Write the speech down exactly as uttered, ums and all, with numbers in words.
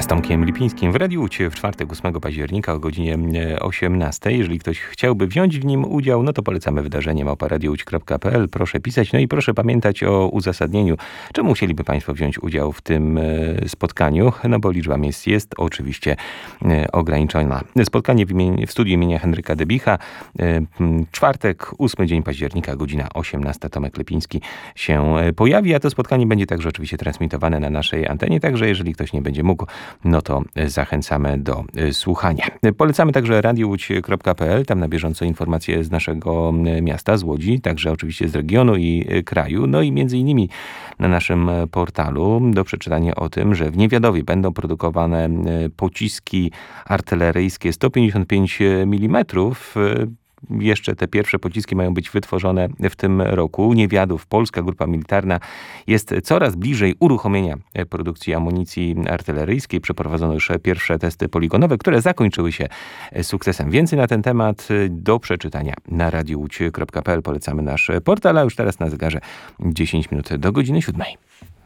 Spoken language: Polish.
Z Tomkiem Lipińskim w Radiu Łódź w czwartek ósmego października o godzinie osiemnastej. Jeżeli ktoś chciałby wziąć w nim udział, no to polecamy wydarzenie małpa radio łódź kropka p l. Proszę pisać, no i proszę pamiętać o uzasadnieniu, czemu chcieliby Państwo wziąć udział w tym spotkaniu, no bo liczba miejsc jest oczywiście ograniczona. Spotkanie w, imieniu, w studiu imienia Henryka Debicha, czwartek, ósmy dzień października, godzina osiemnasta. Tomek Lipiński się pojawi, a to spotkanie będzie także oczywiście transmitowane na naszej antenie, także jeżeli ktoś nie będzie mógł, no to zachęcamy do słuchania. Polecamy także radio łódź kropka p l, tam na bieżąco informacje z naszego miasta, z Łodzi, także oczywiście z regionu i kraju, no i między innymi na naszym portalu do przeczytania o tym, że w Niewiadowie będą produkowane pociski artyleryjskie sto pięćdziesiąt pięć milimetrów. Jeszcze te pierwsze pociski mają być wytworzone w tym roku. Niewiadów, polska grupa militarna, jest coraz bliżej uruchomienia produkcji amunicji artyleryjskiej. Przeprowadzono już pierwsze testy poligonowe, które zakończyły się sukcesem. Więcej na ten temat do przeczytania na radio łódź kropka p l. Polecamy nasz portal, a już teraz na zegarze dziesięć minut do godziny siódmej.